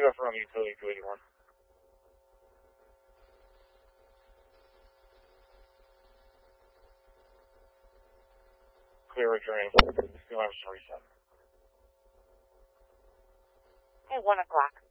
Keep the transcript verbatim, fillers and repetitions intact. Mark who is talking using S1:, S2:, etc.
S1: Takeoff from utility two eighty-one. Clear returning. Still have reset.
S2: Okay, one o'clock.